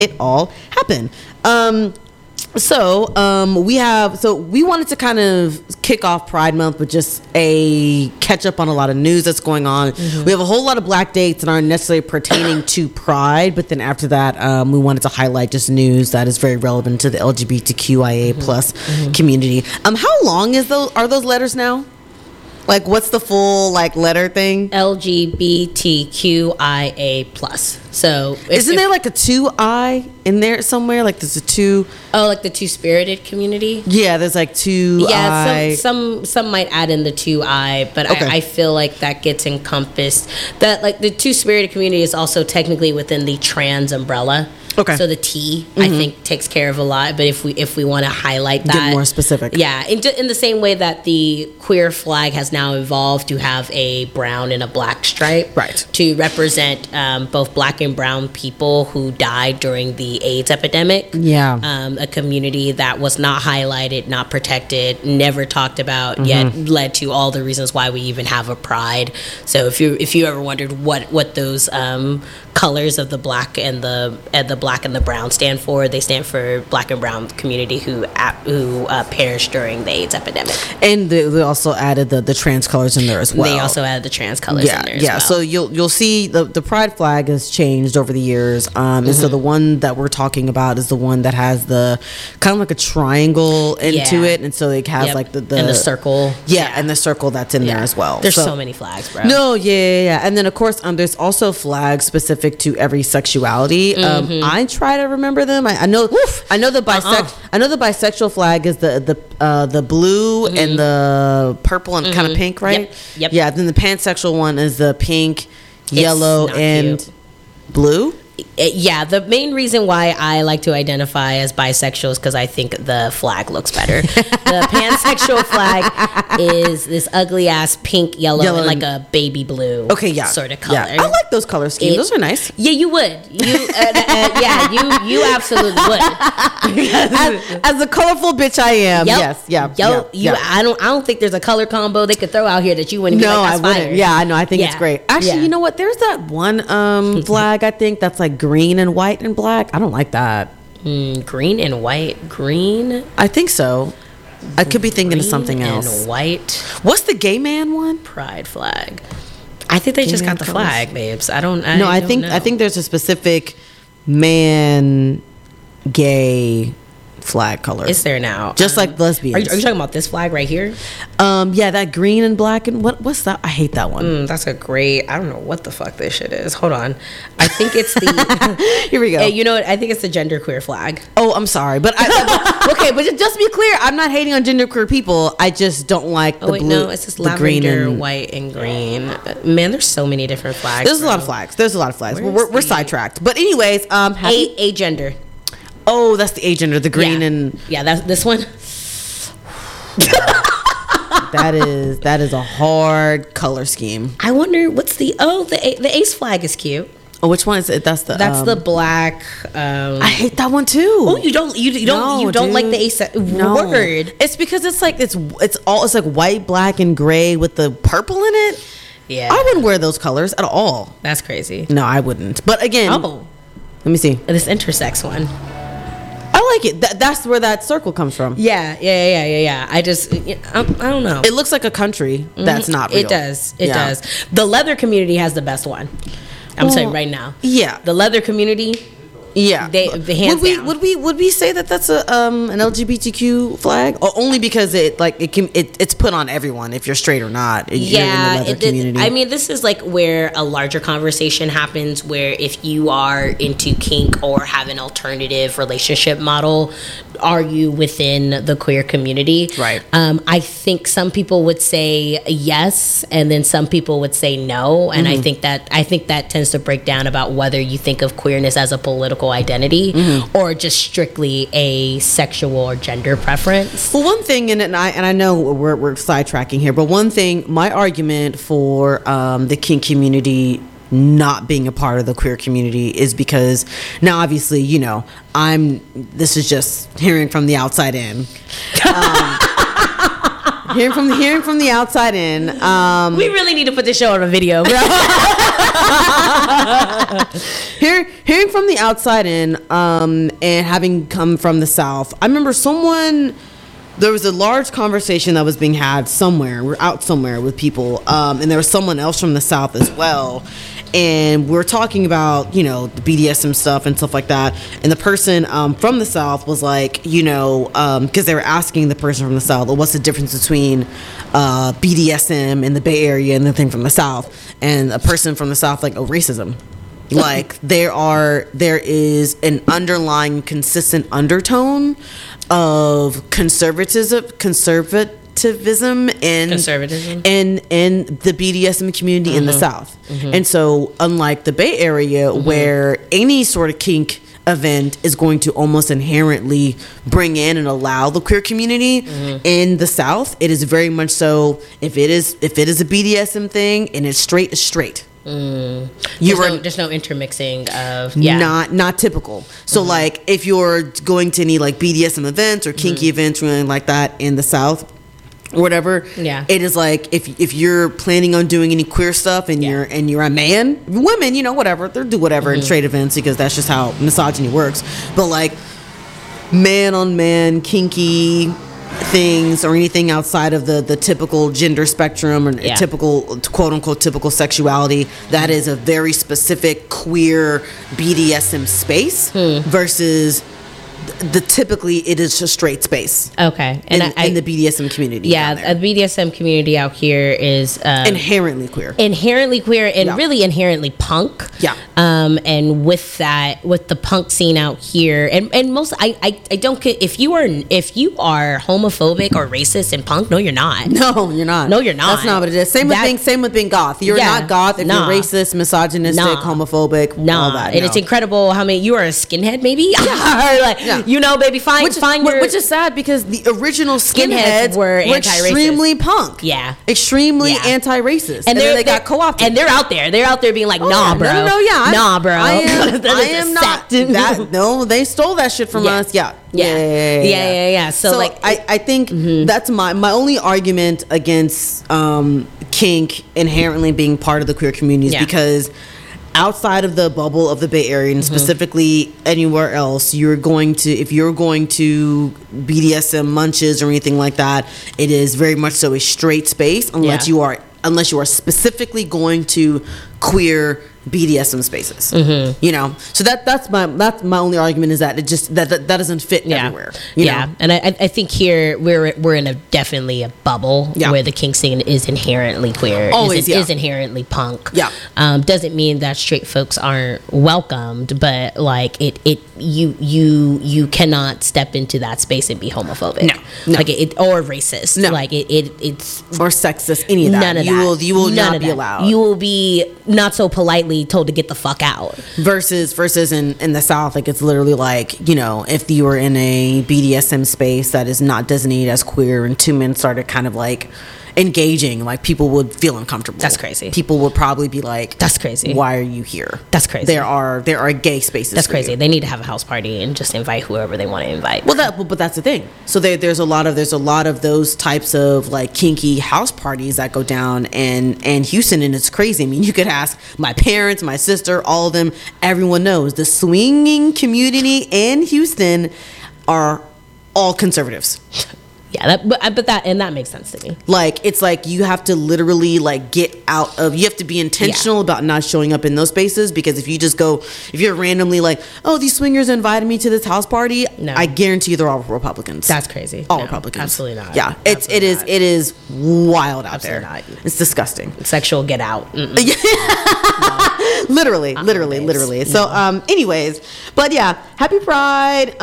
it all happen. We wanted to kind of kick off Pride Month with just a catch up on a lot of news that's going on. Mm-hmm. We have a whole lot of black dates that aren't necessarily pertaining to Pride, but then after that, we wanted to highlight just news that is very relevant to the LGBTQIA plus community. How long are those letters now? Like, what's the full letter thing? LGBTQIA plus. So isn't there like a 2I in there somewhere? Like there's a 2. Oh, like the two-spirited community? Yeah, there's like 2I. Yeah, some might add in the 2I, but okay. I feel like that gets encompassed. That like the two-spirited community is also technically within the trans umbrella. Okay. So the T, I think, takes care of a lot. But if we want to highlight that, get more specific. Yeah, in the same way that the queer flag has now evolved to have a brown and a black stripe, right, to represent both black and brown people who died during the AIDS epidemic. Yeah, a community that was not highlighted, not protected, never talked about, yet led to all the reasons why we even have a Pride. So if you ever wondered what those colors of the black and the black and the brown stand for, they stand for black and brown community who perished during the AIDS epidemic. And they also added the trans colors in there as well. They also added the trans colors in there as well. So you'll see the Pride flag has changed over the years. And so the one that we're talking about is the one that has the kind of like a triangle into it, and so it has like the and the circle. Yeah, and the circle that's in there as well. There's so many flags, bro. No, yeah. And then of course there's also flags specific to every sexuality. I try to remember them. I know the bisexual flag is the blue and the purple and kind of pink, right? Yep. Yeah. Then the pansexual one is the pink, yellow, and blue. Yeah, the main reason why I like to identify as bisexual is because I think the flag looks better. The pansexual flag is this ugly ass pink, yellow, and like a baby blue sort of color. Yeah. I like those color schemes. Those are nice. Yeah, you would. You absolutely would. as a colorful bitch I am. Yes. I don't think there's a color combo they could throw out here that you wouldn't. No, I wouldn't. Yeah, I know. I think it's great. Actually, you know what? There's that one flag I think that's like green and white and black. I don't like that. Green and white. Green? I think so. I could be thinking of something else. And white. What's the gay man one? Pride flag. I think they just got the flag, babes. I think there's a specific man gay flag color. Is there now? Just like lesbians. Are you talking about this flag right here? Yeah, that green and black and what's that? I hate that one. That's a great. I don't know what the fuck this shit is. Hold on. I think it's the. Here we go. You know what? I think it's the genderqueer flag. Oh, I'm sorry, but okay, but just to be clear, I'm not hating on genderqueer people. I just don't like the blue. No, it's just lavender, white, and green. Man, there's so many different flags. There's a lot of flags. We're sidetracked. But anyways, a gender. Oh, that's the agender, the green and that's this one. That is a hard color scheme. I wonder what's the ace flag is cute. Oh, which one is it? That's the black. I hate that one too. Oh, you don't like the ace word? It's because it's like it's like white, black, and gray with the purple in it. Yeah, I wouldn't wear those colors at all. That's crazy. No, I wouldn't. But again, let me see this intersex one. I like it. That's where that circle comes from. Yeah. I don't know. It looks like a country that's not real. It does. The leather community has the best one. I'm saying right now. Yeah. The leather community. Yeah. They hands down. Would we say that that's an LGBTQ flag? Or only because it's put on everyone if you're straight or not. You're in the leather community. I mean, this is like where a larger conversation happens, where if you are into kink or have an alternative relationship model, are you within the queer community? Right. I think some people would say yes, and then some people would say no, and I think that tends to break down about whether you think of queerness as a political identity or just strictly a sexual or gender preference. Well, one thing, and I know we're sidetracking here, but one thing, my argument for the kink community not being a part of the queer community is because now obviously, this is just hearing from the outside in. hearing from the outside in. We really need to put this show on a video, bro. Hearing from the outside in, and having come from the South, I remember there was a large conversation that was being had somewhere. We're out somewhere with people, and there was someone else from the South as well. And we were talking about, the BDSM stuff and stuff like that. And the person from the South was like, because they were asking the person from the South, well, what's the difference between BDSM in the Bay Area and the thing from the South? And a person from the South, like, racism. Like, there is an underlying consistent undertone of conservatism in the BDSM community in the South. And so, unlike the Bay Area, where any sort of kink event is going to almost inherently bring in and allow the queer community, in the South, it is very much so, if it is a BDSM thing and it's straight, it's straight. There's no intermixing of not typical. So like, if you're going to any like BDSM events or kinky events or anything like that in the South or whatever, it is like, if you're planning on doing any queer stuff and you're a man, women, whatever, they'll do whatever in straight events, because that's just how misogyny works. But like, man on man kinky things or anything outside of the typical gender spectrum or typical, quote unquote, typical sexuality, that is a very specific queer BDSM space versus typically it is a straight space. Okay. And in the BDSM community. Yeah, the BDSM community out here is inherently queer. And really inherently punk. Yeah. And with that, with the punk scene out here, and most I don't get, if you are homophobic or racist in punk, no you're not. No, you're not. No, you're not. That's not what it is. Same with being goth. You're not goth if you're racist, misogynistic, homophobic, all that. And it's incredible how many you are a skinhead maybe? Baby, which is sad, because the original skinheads were extremely punk. Yeah. Extremely anti-racist. And then they got co-opted. And they're out there being like, nah, bro. Nah, bro. I am not that. No, they stole that shit from us. Yeah. So like, I think that's my only argument against kink inherently being part of the queer community is because outside of the bubble of the Bay Area, and specifically anywhere else, if you're going to BDSM munches or anything like that, it is very much so a straight space, unless you are specifically going to queer BDSM spaces. So that's my only argument, is that it just that doesn't fit everywhere. You know? And I think here we're in definitely a bubble where the kink scene is inherently queer. Always is inherently punk. Doesn't mean that straight folks aren't welcomed, but like you cannot step into that space and be homophobic. No. Like or racist. No. Like it's or sexist. Any of that. None of that. You will not be allowed. You will be not so politely told to get the fuck out. Versus in the South, like, it's literally like, if you were in a BDSM space that is not designated as queer and two men started kind of like engaging, like, people would feel uncomfortable. That's crazy. People would probably be like, that's crazy. Why are you here? That's crazy. There are gay spaces. That's crazy. They need to have a house party and just invite whoever they want to invite. But that's the thing. So there's a lot of those types of like kinky house parties that go down and Houston, and it's crazy. I mean, you could ask my parents, my sister, all of them. Everyone knows the swinging community in Houston are all conservatives. Yeah, that makes sense to me. Like, it's like you have to literally like you have to be intentional about not showing up in those spaces, because if you're randomly like, oh, these swingers invited me to this house party, I guarantee you they're all Republicans. That's crazy. All Republicans. Absolutely not. Yeah, it is wild out there. Not. It's disgusting. Sexual get out. No. Literally. No. So, anyways, but yeah, happy Pride.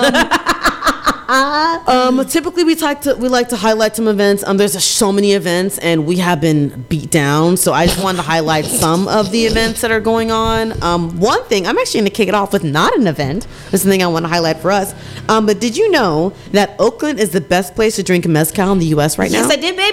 Typically we like to highlight some events. There's so many events and we have been beat down, so I just wanted to highlight some of the events that are going on. One thing, I'm actually going to kick it off with not an event. This is the thing I want to highlight for us. But did you know that Oakland is the best place to drink mezcal in the U.S. right now? Yes, I did, baby.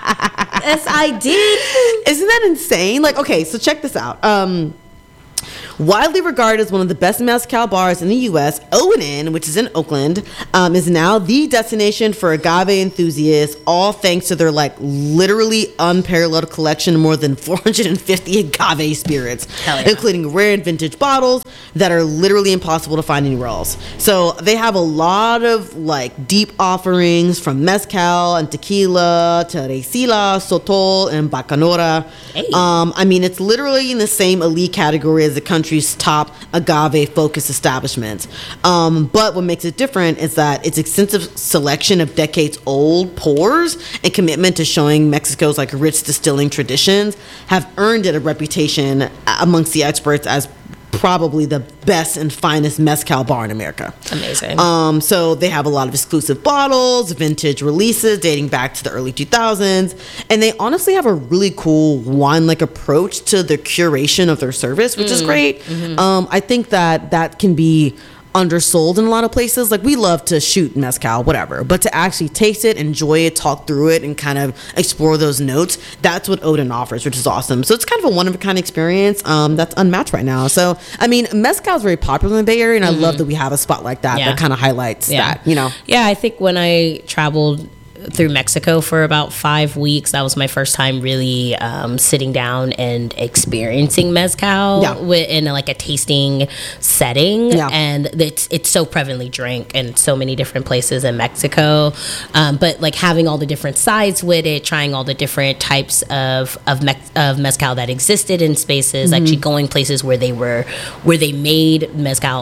Yes, I did. Isn't that insane? Like, okay, so check this out. Widely regarded as one of the best mezcal bars in the U.S., O&N, which is in Oakland, is now the destination for agave enthusiasts, all thanks to their literally unparalleled collection of more than 450 agave spirits, including rare and vintage bottles that are literally impossible to find anywhere else. So they have a lot of deep offerings from mezcal and tequila to Resila, Sotol, and Bacanora. Hey. I mean, it's literally in the same elite category as the country's top agave-focused establishments. But what makes it different is that its extensive selection of decades-old pours and commitment to showing Mexico's rich distilling traditions have earned it a reputation amongst the experts as probably the best and finest mezcal bar in America. Amazing. So they have a lot of exclusive bottles, vintage releases dating back to the early 2000s, and they honestly have a really cool wine-like approach to the curation of their service, which is great. Mm-hmm. I think that can be undersold in a lot of places. We love to shoot mezcal, whatever, but to actually taste it, enjoy it, talk through it, and kind of explore those notes, that's what O&N offers, which is awesome. So it's kind of a one-of-a-kind experience that's unmatched right now. So, I mean, mezcal is very popular in the Bay Area, and I love that we have a spot like that that kind of highlights that, Yeah, I think when I traveled through Mexico for about 5 weeks, that was my first time really sitting down and experiencing mezcal in a tasting setting. And it's so prevalently drank in so many different places in Mexico, but having all the different sides with it, trying all the different types of mezcal that existed in spaces, actually going places where they made mezcal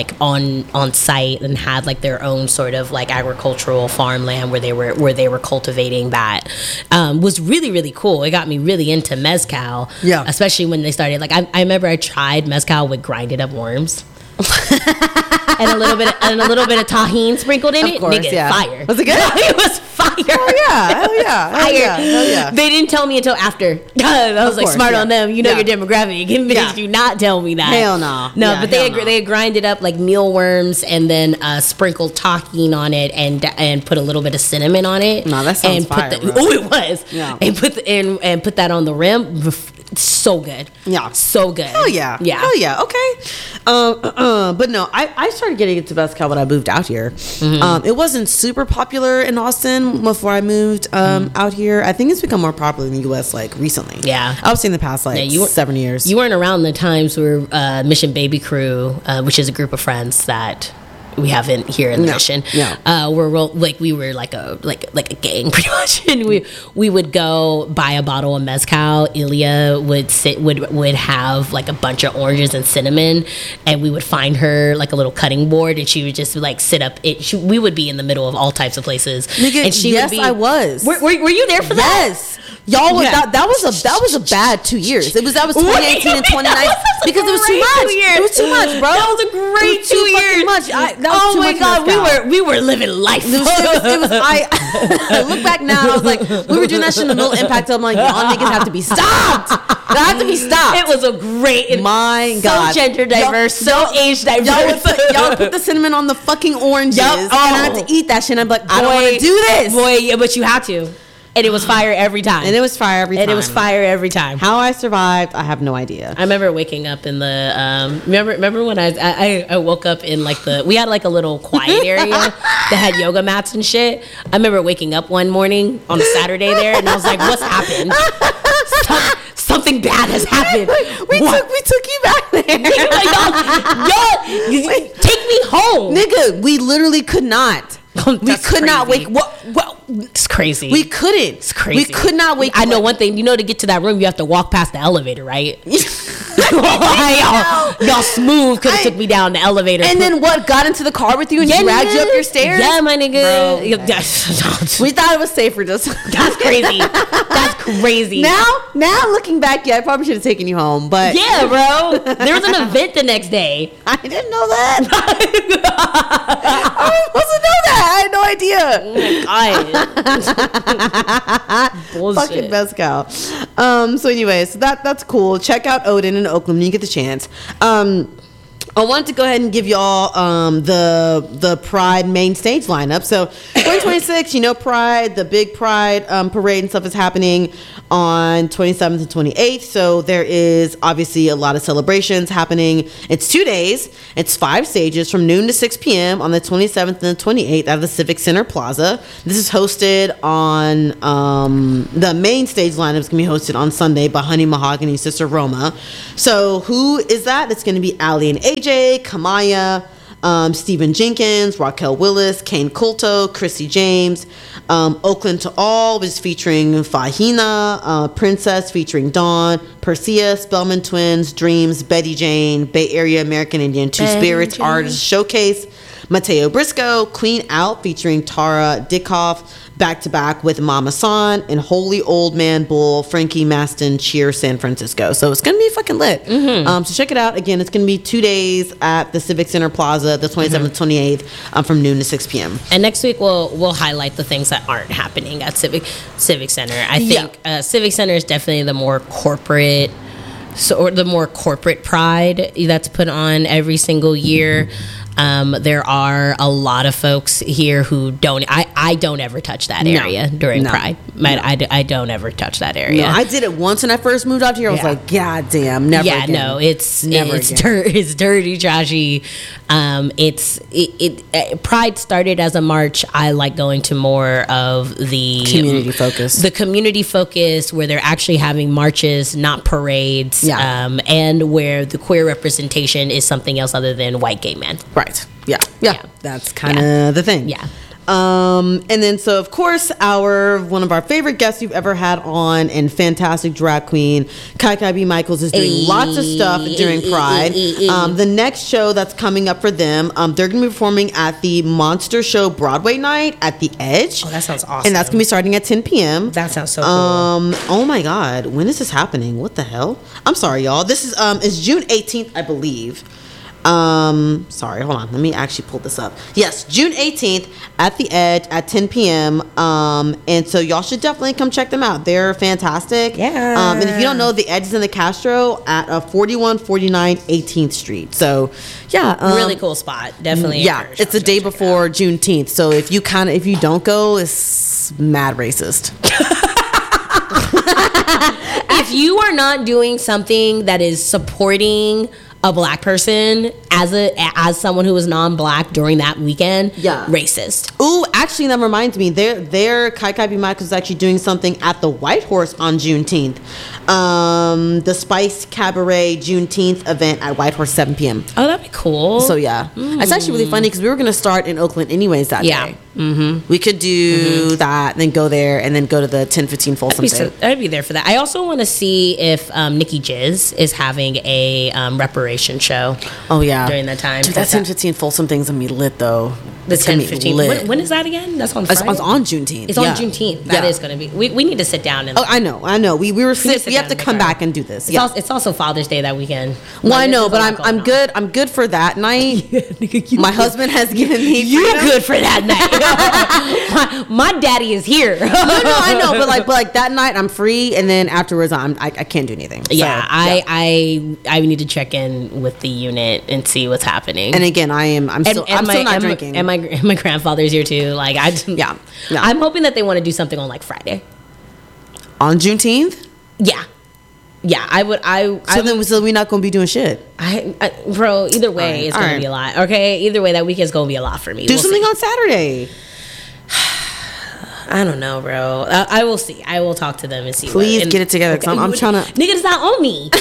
on site and had their own sort of agricultural farmland where they were cultivating that, was really, really cool. It got me really into mezcal, especially when they started. I remember I tried mezcal with grinded up worms. and a little bit of tahini sprinkled in it. Nigga, fire. Was it good? It was fire. Hell yeah. They didn't tell me until after. I was smart on them. You know your demographic. Bitch, do not tell me that. Hell no. No, but they had grinded up mealworms and then sprinkled tahini on it and put a little bit of cinnamon on it. No, that sounds fire. It was. Yeah. And put that on the rim. So good. Yeah. So good. Hell yeah. Yeah. Hell yeah. Okay. But no, I started getting into mezcal when I moved out here. Mm-hmm. It wasn't super popular in Austin before I moved out here. I think it's become more popular in the U.S. recently. Yeah. I would say in the past 7 years. You weren't around the times where Mission Baby Crew, which is a group of friends that we haven't here in the Mission. Yeah. We were like a gang pretty much, and we would go buy a bottle of mezcal. Ilya would have a bunch of oranges and cinnamon, and we would find her a little cutting board, and she would just sit up. We would be in the middle of all types of places. Nigga, and she would be, I was. Were you there for that? Yes. Y'all was that was a bad 2 years. That was 2018 and 2019 because it was too much. It was too much, bro. That was a great 2 years. Oh my god, we were living life. It was I look back now and I was like, we were doing that shit in the middle impact. I'm like, y'all niggas have to be stopped. They have to be stopped. It was a great, my god, so gender diverse, so age diverse. Y'all put the cinnamon on the fucking oranges, and I had to eat that shit. And I'm like, I don't want to do this, boy. Yeah, but you had to. And it was fire every time. How I survived, I have no idea. I remember waking up in the remember when I woke up in we had a little quiet area that had yoga mats and shit. I remember waking up one morning on a Saturday there, and I was like, what's happened? Something bad has happened. We took you back there. Y'all, take me home. Nigga, we literally could not. We could not wake. What? It's crazy. We couldn't. It's crazy. We could not wake. I know one thing. To get to that room, you have to walk past the elevator, right? Y'all smooth could have took me down the elevator. And then what? Got into the car with you and dragged you up your stairs? Yeah, my nigga. Bro, okay. We thought it was safer just. That's crazy. That's crazy. Now looking back, I probably should have taken you home, but yeah, bro. There was an event the next day. I didn't know that. I was supposed to know that. I had no idea. Oh my god. Bullshit. Fucking mezcal. So anyway, so that's cool. Check out O&N in Oakland when you get the chance. I wanted to go ahead and give y'all the Pride main stage lineup. So 2026, Pride, the big Pride parade and stuff is happening on 27th and 28th. So there is obviously a lot of celebrations happening. It's 2 days. It's 5 stages from noon to 6 p.m. on the 27th and the 28th at the Civic Center Plaza. This is hosted on the main stage lineup is going to be hosted on Sunday by Honey Mahogany Sister Roma. So who is that? It's going to be Allie and AJ, Kamaya, Stephen Jenkins, Raquel Willis, Kane Coulto, Chrissy James, Oakland to All, which is featuring Fahina, Princess featuring Dawn, Persia, Spellman Twins, Dreams, Betty Jane, Bay Area American Indian Two Spirits Artist Showcase, Mateo Briscoe, Queen Out featuring Tara Dickoff, back to back with Mama San and Holy Old Man Bull, Frankie Maston, Cheer San Francisco. So it's gonna be fucking lit. So check it out. Again, it's gonna be 2 days at the Civic Center Plaza, the 27th, 28th, from noon to 6 p.m. And next week we'll highlight the things that aren't happening at Civic Center. I think Civic Center is definitely the more corporate. Or the more corporate pride that's put on every single year. There are a lot of folks here who don't. I don't ever touch that area during Pride. I don't ever touch that area. No, I did it once when I first moved out here. I was like, God damn, never again. No, it's dirty, trashy. Pride started as a march. I like going to more of the community focus. The community focus where they're actually having marches, not parades. And where the queer representation is something else other than white gay men. Right. Yeah. That's kind of the thing. Yeah. And then, so of course, one of our favorite guests you've ever had on, and fantastic drag queen, Kai Kai B. Michaels, is doing lots of stuff during Pride. The next show that's coming up for them, they're going to be performing at the Monster Show Broadway night at the Edge. Oh, that sounds awesome. And that's going to be starting at 10 p.m. That sounds so cool. Oh my God, when is this happening? What the hell? I'm sorry, y'all. This is it's June 18th, I believe. Sorry, hold on. Let me actually pull this up. Yes, June 18th at the Edge at 10 p.m. And so y'all should definitely come check them out. They're fantastic. Yeah. And if you don't know, the Edge is in the Castro at 4149 18th Street. So, yeah. Really cool spot. Definitely. Yeah, it's the day before Juneteenth. So if you don't go, it's mad racist. If you are not doing something that is supporting a black person as someone who is non-black during that weekend, racist. Ooh, actually, that reminds me. Their Kai Kai B. Michaels is actually doing something at the White Horse on Juneteenth. The Spice Cabaret Juneteenth event at White Horse, 7 p.m. Oh, that'd be cool. So yeah, it's actually really funny because we were gonna start in Oakland anyways that day. We could do that, and then go there, and then go to the 10:15 Folsom Day. I'd be there for that. I also want to see if Nikki Jizz is having a reparation show. Oh yeah, during that time. Dude, that 10:15 Folsom thing's gonna be lit though. The 10:15. When is that again? That's on Friday. It's on Juneteenth. It's on Juneteenth. That is going to be. We need to sit down and. Oh, I know. We have to come back and do this. It's also Father's Day that weekend. Well, I know, but I'm good. I'm good for that night. My husband has given me. You're good for that night. my daddy is here. No, I know, but like that night I'm free, and then afterwards I can't do anything. Yeah, so, I need to check in with the unit and see what's happening. And again, I'm still not drinking. And my grandfather's here too. Like I'm hoping that they want to do something on like Friday. On Juneteenth? Yeah. I would. So we're not gonna be doing shit. Bro. Either way, it's gonna be a lot. Okay. Either way, that weekend's gonna be a lot for me. Do something on Saturday. I don't know, bro. I will see. I will talk to them and see. Please get it together. Okay. I'm trying to. Nigga, it's not on me.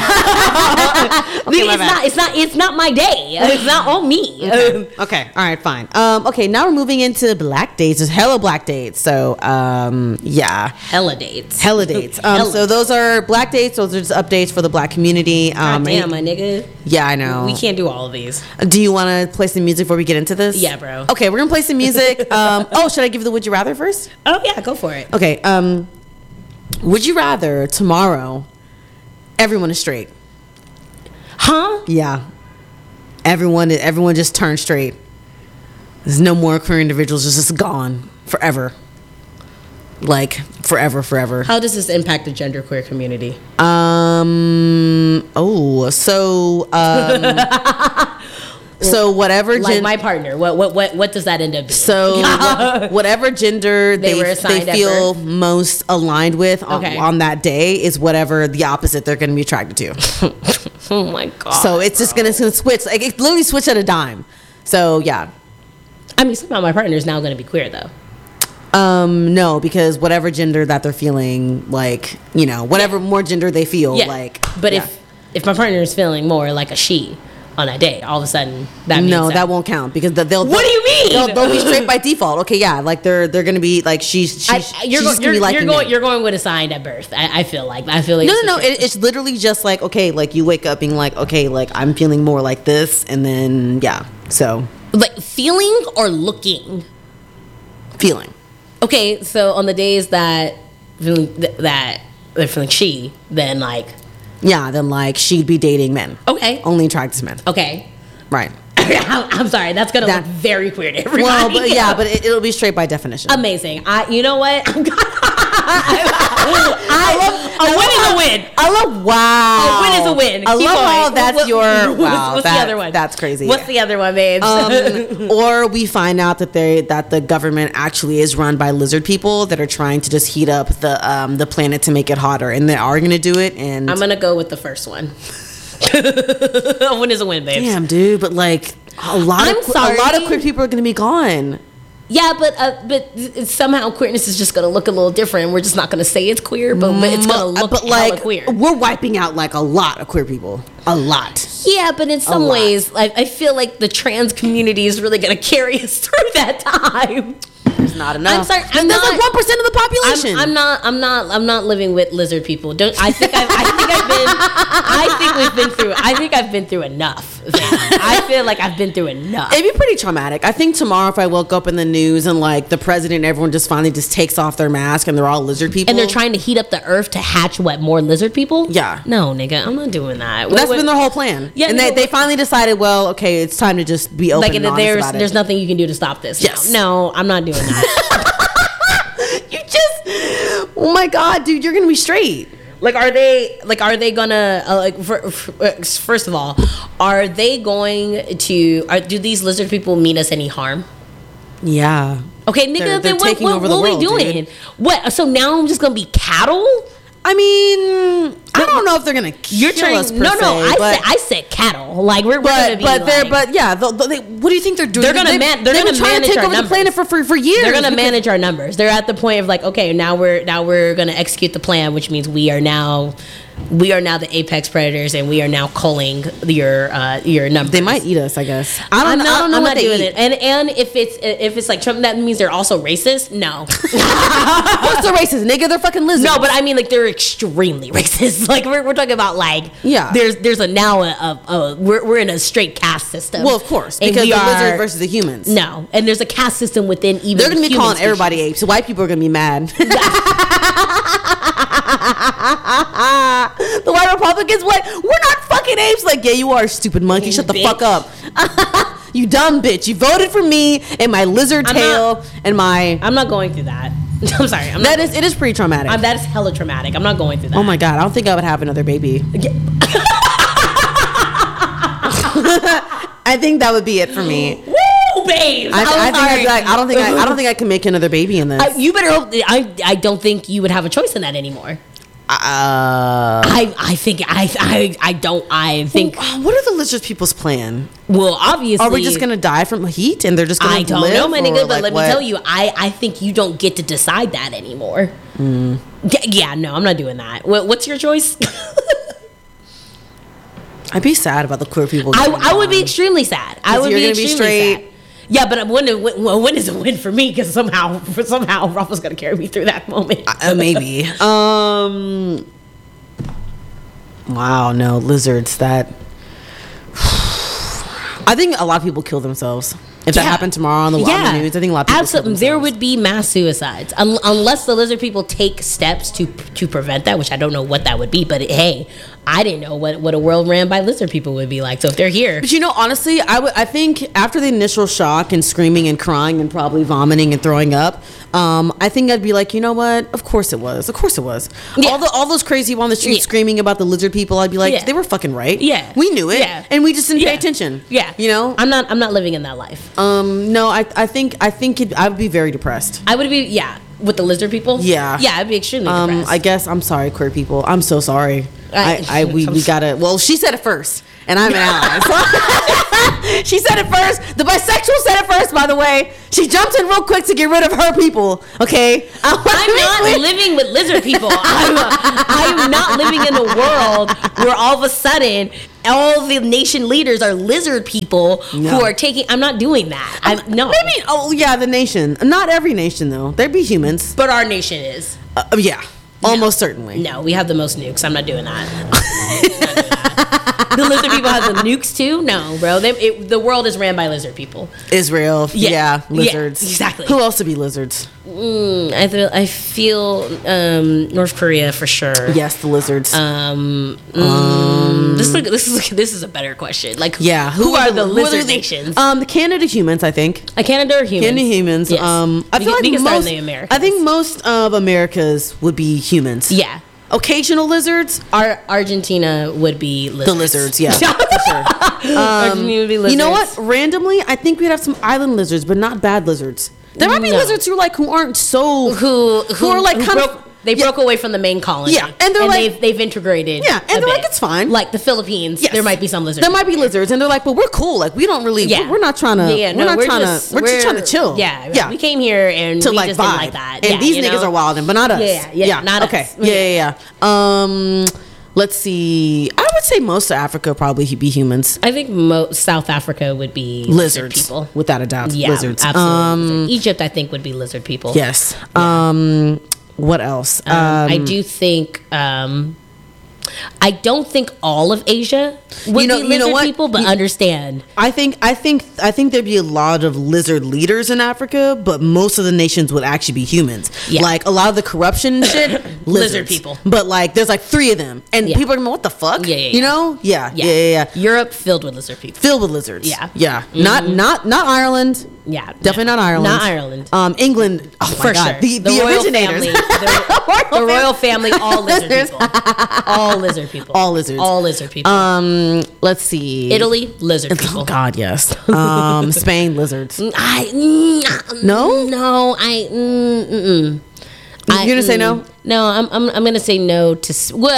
It's not my day. It's not on me. Okay. All right. Fine. Okay. Now we're moving into black dates. There's hella black dates. So yeah. Hella dates. So those are black dates. Those are just updates for the black community. God damn, my nigga. Yeah, I know. We can't do all of these. Do you want to play some music before we get into this? Yeah, bro. Okay, we're gonna play some music. Should I give the Would You Rather first? Oh yeah, go for it. Okay. Would you rather tomorrow everyone is straight? Huh? Yeah. Everyone just turned straight. There's no more queer individuals. It's just gone forever. Like forever. How does this impact the genderqueer community? So whatever like my partner, what does that end up being? So whatever gender They were they assigned at feel birth? most aligned with on that day is whatever the opposite they're going to be attracted to. Oh my god! So it's just going to switch. Like it literally switch at a dime. So yeah. I mean, somehow my partner is now going to be queer though. No, because whatever gender that they're feeling, like, you know, whatever more gender they feel, like. But if my partner is feeling more like a she on that day, all of a sudden that means that won't count because they'll. What do you mean? They'll be straight by default. Okay, yeah, like they're gonna be like she's you're going with assigned at birth. I feel like no. It's literally just like, okay, like you wake up being like, okay, like I'm feeling more like this, and then so like feeling or looking. Feeling. Okay, so on the days that they're feeling she, then like. Yeah, then like she'd be dating men. Okay. Only attracted to men. Okay. Right. I'm sorry, that's gonna look very queer to everybody. Well, but it'll be straight by definition. Amazing. You know what? A win is a win. I love wow. A win is a win. I love how that's your wow. What's the other one? That's crazy. What's the other one, babes? Or we find out that the government actually is run by lizard people that are trying to just heat up the planet to make it hotter, and they are going to do it. And I'm gonna go with the first one. A win is a win, babes. Damn, dude, but like a lot of queer people are going to be gone. Yeah, but somehow queerness is just gonna look a little different. We're just not gonna say it's queer, but it's gonna look hella queer. We're wiping out like a lot of queer people. A lot. Yeah, but in some ways, I feel like the trans community is really gonna carry us through that time. There's not enough. I'm sorry. There's like 1% of the population. I'm not living with lizard people. I think I've been through enough. I feel like I've been through enough. It'd be pretty traumatic. I think tomorrow if I woke up in the news and like the president and everyone just finally just takes off their mask and they're all lizard people. And they're trying to heat up the earth to hatch more lizard people? Yeah. No, nigga, I'm not doing that. That's been their whole plan. Yeah, and they finally decided, well, okay, it's time to just be open and honest about it. There's nothing you can do to stop this. Yes. No, I'm not doing that. You just, oh my God, dude, you're gonna be straight. Are they gonna first of all, are they going to do these lizard people mean us any harm? Yeah. Okay, nigga, then what are we doing? Dude. What? So now I'm just gonna be cattle? I mean, I don't know if they're gonna kill us per se. I said cattle. Like we're gonna be. What do you think they're doing? They're gonna manage take over the planet for years. They're gonna manage our numbers. They're at the point of like, okay, now we're gonna execute the plan, which means we are now the apex predators, and we are now culling your numbers. They might eat us, I guess. I don't know what they eat. And if it's like Trump, that means they're also racist. No. What's the racist, nigga? They're fucking lizards. No, but I mean like they're extremely racist. Like we're talking about like There's we're in a straight caste system. Well, of course, because the lizards versus the humans. No, and there's a caste system within even. They're gonna be calling everybody apes. So white people are gonna be mad. The white Republicans, what? We're not fucking apes. Like, yeah, you are, stupid monkey. Shut the fuck up. You dumb bitch. You voted for me and my lizard tail and my. I'm not going through that. I'm sorry. It is pretty traumatic. That is hella traumatic. I'm not going through that. Oh my God, I don't think I would have another baby. I think that would be it for me. Woo, babe. I don't think I can make another baby in this. You better hope. I don't think you would have a choice in that anymore. I think. What are the lizard people's plan? Well, obviously, are we just gonna die from heat and they're just gonna? I don't know, my nigga. But let me tell you, I think you don't get to decide that anymore. Yeah, no, I'm not doing that. What's your choice? I'd be sad about the queer people. I would be extremely sad. I would be extremely sad. Yeah, but when is a win for me? Because somehow Rafa's gonna carry me through that moment. Maybe. Wow, no lizards. That I think a lot of people kill themselves. If that happened tomorrow on the news, I think a lot of people. Absolutely, there would be mass suicides unless the lizard people take steps to prevent that, which I don't know what that would be. But hey, I didn't know what a world ran by lizard people would be like. So if they're here, But honestly, I think after the initial shock and screaming and crying and probably vomiting and throwing up, I think I'd be like, you know what? Of course it was. Yeah. All those crazy people on the street screaming about the lizard people. I'd be like, they were fucking right. Yeah. We knew it. Yeah. And we just didn't pay attention. Yeah. I'm not living in that life. No, I think I would be very depressed. I would be with the lizard people. Yeah. Yeah, I'd be extremely depressed. I guess I'm sorry, queer people. I'm so sorry. We gotta. Well, she said it first, and I'm an ally. So she said it first. The bisexual said it first. By the way, she jumped in real quick to get rid of her people. Okay, I'm not living with lizard people. I'm not living in a world where all of a sudden all the nation leaders are lizard people who are taking. I'm not doing that. No. Maybe. Oh yeah, the nation. Not every nation though. There'd be humans. But our nation is. Yeah. Almost certainly. No, we have the most nukes. I'm not doing that. The lizard people have the nukes too? No, bro. The world is ran by lizard people. Israel. Yeah. Lizards. Yeah, exactly. Who else would be lizards? I feel North Korea for sure. Yes, the lizards. This is a better question. Like, who are the lizard nations? The Canada humans, I think. Canada or humans? Canada humans. Yes. I feel like Americans. I think most of America's would be humans. Yeah. Occasional lizards. Argentina would be lizards. The lizards, yeah, for sure. Argentina would be lizards. You know what? Randomly, I think we'd have some island lizards, but not bad lizards. There might be lizards who aren't so who are like kind of. They broke away from the main colony. Yeah, and they've integrated. Yeah, and they're like, it's fine. Like the Philippines, there might be some lizards. There might be lizards, and they're like, but we're cool. Like we don't really. Yeah. We're not trying to. We're just trying to chill. Yeah. We came here and to we like just vibe. didn't like that. And these niggas are wilding, but not us. Yeah. Not okay. us. Yeah. Let's see. I would say most of Africa would probably be humans. I think South Africa would be lizards people, without a doubt. Yeah, lizards. Absolutely. Egypt, I think, would be lizard people. Yes. Yeah. What else? I do think. I don't think all of Asia would be lizard people, but understand. I think there'd be a lot of lizard leaders in Africa, but most of the nations would actually be humans. Yeah. Like a lot of the corruption and shit, lizard people. But like, there's like 3 of them, and people are going, "What the fuck?" Yeah. You know? Yeah. Europe filled with lizard people. Filled with lizards. Yeah. Mm-hmm. Not Ireland. Yeah, definitely not Ireland. Not Ireland. England. Oh for my God. Sure. The originators. The royal family. All lizard people. All lizard people. All lizards. All lizard people. Let's see. Italy, lizard people. Oh God, yes. Spain, lizards. No. You're gonna say no? No, I'm gonna say no to.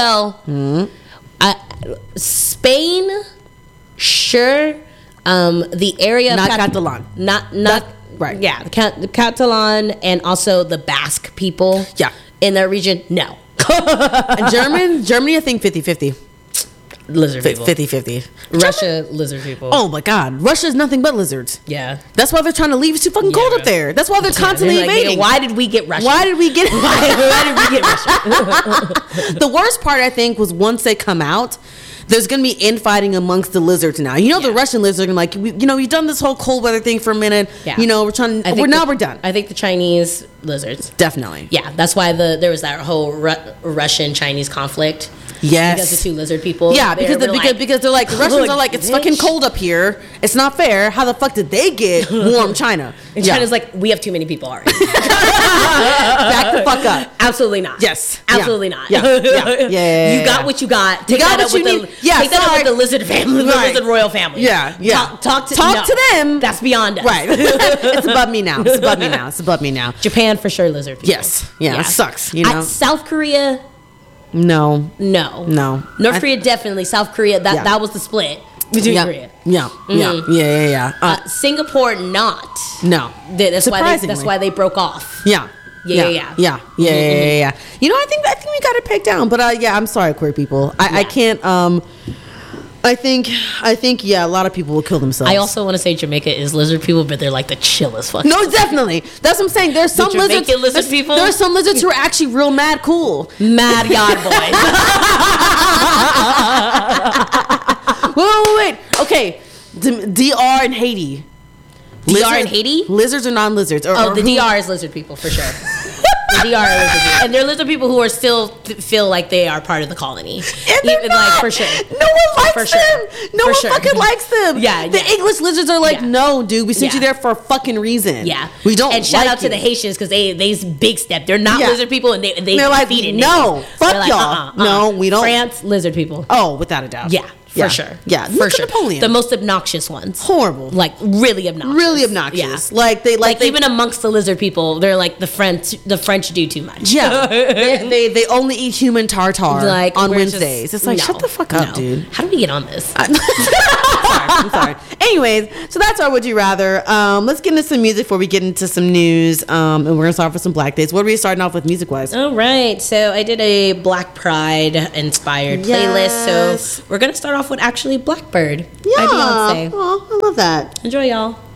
Spain, sure. The area not Catalan. Not right. Yeah, the Catalan and also the Basque people. Yeah. In that region, no. And Germany, I think 50-50. Lizard people. 50-50. Russia, lizard people. Oh my God, Russia is nothing but lizards. Yeah. That's why they're trying to leave. It's too fucking cold up there. That's why they're constantly invading. Why did we get Russia? Why did we get Russia? The worst part, I think, was once they come out, there's going to be infighting amongst the lizards now. The Russian lizards are gonna like, we've done this whole cold weather thing for a minute. Yeah. We're trying. We're done. I think the Chinese lizards. Definitely. Yeah, that's why there was that whole Russian-Chinese conflict. Yes. Because the 2 lizard people. Yeah, because they're like, the Russians are like, it's fucking cold up here. It's not fair. How the fuck did they get warm China? And China's like, we have too many people already. Back the fuck up. Absolutely not. Yes. Absolutely not. Yeah. You got what you got. Take that up with the lizard family, the lizard royal family. Yeah. Talk to them. That's beyond us. Right. It's above me now. It's above me now. Japan for sure, lizard people. Yes. Yeah. It sucks. South Korea. No. North Korea definitely. South Korea. That was the split between Korea. Yeah. Singapore not. No. That's why they broke off. Yeah. I think we got it pegged down, but I'm sorry, queer people. I can't. I think a lot of people will kill themselves. I also want to say Jamaica is lizard people, but they're like the chillest fucking. No, definitait. That's what I'm saying. There's some lizard people. There's some lizards who are actually real mad cool. Mad God boys. Wait. Okay. DR and Haiti. DR and Haiti? Lizards or non-lizards? The DR is lizard people for sure. They are lizard people. And they're lizard people who are still feel like they are part of the colony. And they're not. Like, for sure. No one likes For sure. them. No For one sure. fucking likes them. Yeah, The yeah. English lizards are like, Yeah. no, dude, we sent Yeah. you there for a fucking reason. Yeah, We don't And shout like out to you. the Haitians because they's big step. They're not Yeah. lizard people, and they're like, defeated no, niggas. fuck They're like, y'all. No, we don't. France, lizard people. Oh, without a doubt. Yeah, for sure. Yeah, for look at sure. Napoleon. The most obnoxious ones. Horrible. Like really obnoxious. Really obnoxious. Yeah. Like they Like even amongst the lizard people, they're like the French do too much. yeah. they only eat human tartar Like on we're just- Wednesdays. It's like no, shut the fuck up, no. dude. How do we get on this? I'm sorry. Anyways, so that's our Would You Rather. Let's get into some music before we get into some news. And we're gonna start with some Black Days. What are we starting off with music wise? All right, so I did a Black Pride inspired Yes. playlist. So we're gonna start off with actually Blackbird by Yeah. Beyonce. Oh, I love that. Enjoy, y'all.